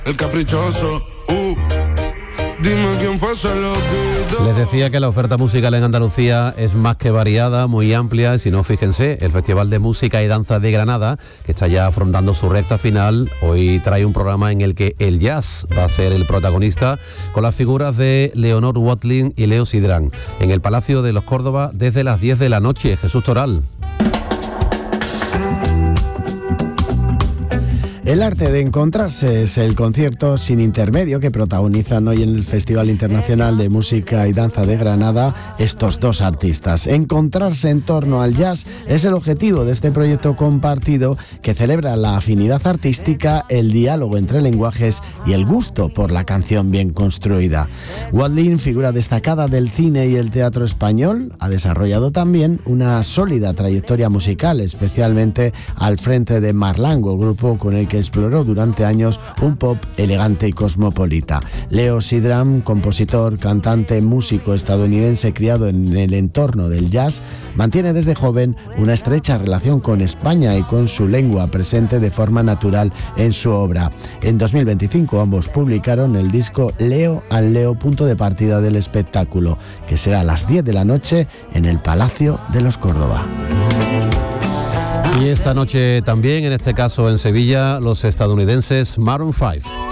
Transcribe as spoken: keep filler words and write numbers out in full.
El caprichoso, uh, dime quién fue ese loquito. Les decía que la oferta musical en Andalucía es más que variada, muy amplia, y si no, fíjense, el Festival de Música y Danza de Granada, que está ya afrontando su recta final, hoy trae un programa en el que el jazz va a ser el protagonista, con las figuras de Leonor Watling y Leo Sidran, en el Palacio de los Córdoba desde las diez de la noche. Jesús Toral. El arte de encontrarse es el concierto sin intermedio que protagonizan hoy en el Festival Internacional de Música y Danza de Granada estos dos artistas. Encontrarse en torno al jazz es el objetivo de este proyecto compartido que celebra la afinidad artística, el diálogo entre lenguajes y el gusto por la canción bien construida. Watling, figura destacada del cine y el teatro español, ha desarrollado también una sólida trayectoria musical, especialmente al frente de Marlango, grupo con el que exploró durante años un pop elegante y cosmopolita. Leo Sidran, compositor, cantante, músico estadounidense criado en el entorno del jazz, mantiene desde joven una estrecha relación con España y con su lengua presente de forma natural en su obra. En dos mil veinticinco ambos publicaron el disco Leo and Leo, punto de partida del espectáculo, que será a las diez de la noche en el Palacio de los Córdoba. Y esta noche también, en este caso en Sevilla, los estadounidenses Maroon cinco.